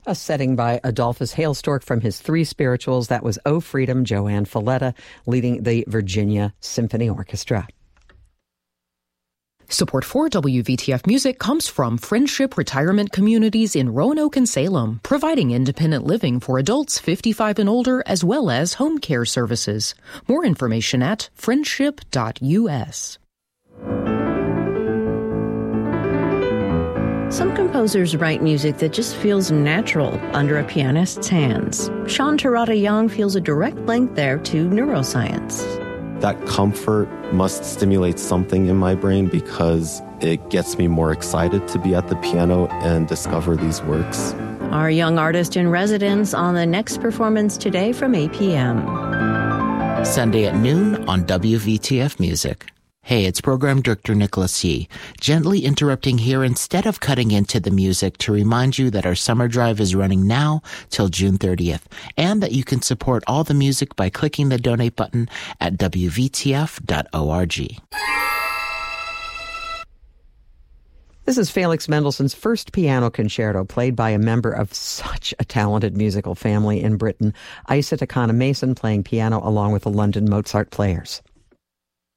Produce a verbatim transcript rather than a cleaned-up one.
A setting by Adolphus Hailstork from his three spirituals. That was O Freedom, Joanne Folletta, leading the Virginia Symphony Orchestra. Support for W V T F Music comes from Friendship Retirement Communities in Roanoke and Salem, providing independent living for adults fifty-five and older, as well as home care services. More information at friendship dot U S. Some composers write music that just feels natural under a pianist's hands. Sean Terada Young feels a direct link there to neuroscience. That comfort must stimulate something in my brain because it gets me more excited to be at the piano and discover these works. Our young artist in residence on the next performance today from eight p.m. Sunday at noon on W V T F Music. Hey, it's Program Director Nicholas Yee, gently interrupting here instead of cutting into the music to remind you that our summer drive is running now till June thirtieth, and that you can support all the music by clicking the donate button at W V T F dot org. This is Felix Mendelssohn's first piano concerto, played by a member of such a talented musical family in Britain, Isa Takana Mason, playing piano along with the London Mozart Players.